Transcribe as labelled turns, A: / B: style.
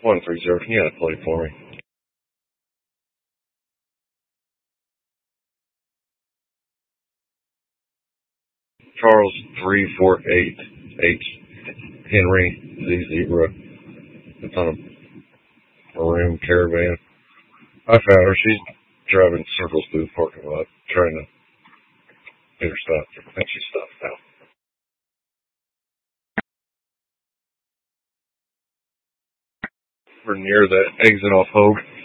A: 130. Can you add a plate for me? Charles 348H Henry Z Zebra. It's on a maroon caravan. I found her. She's driving circles through the parking lot, trying to get her stuff. I think she's stuffed now. We're near the exit off Hogue.